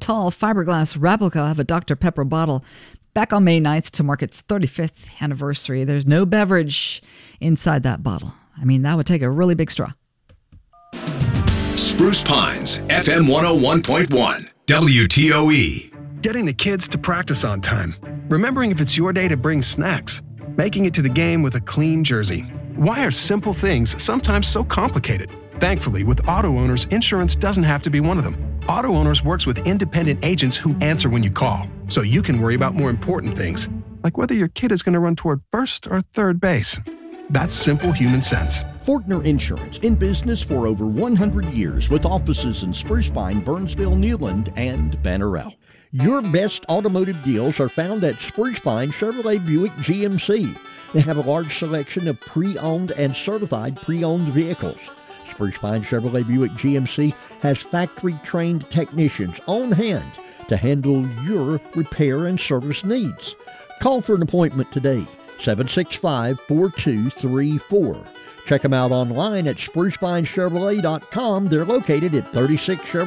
tall fiberglass replica of a Dr. Pepper bottle back on May 9th to mark its 35th anniversary. There's no beverage inside that bottle. I mean, that would take a really big straw. Spruce Pines, FM 101.1, WTOE. Getting the kids to practice on time. Remembering if it's your day to bring snacks. Making it to the game with a clean jersey. Why are simple things sometimes so complicated? Thankfully, with Auto Owners, insurance doesn't have to be one of them. Auto Owners works with independent agents who answer when you call, so you can worry about more important things, like whether your kid is going to run toward first or third base. That's simple human sense. Fortner Insurance, in business for over 100 years with offices in Spruce Pine, Burnsville, Newland, and Bannerell. Your best automotive deals are found at Spruce Pine Chevrolet Buick GMC. They have a large selection of pre-owned and certified pre-owned vehicles. Spruce Pine Chevrolet Buick GMC has factory-trained technicians on hand to handle your repair and service needs. Call for an appointment today, 765-4234. Check them out online at sprucepinechevrolet.com. They're located at 36 Chevrolet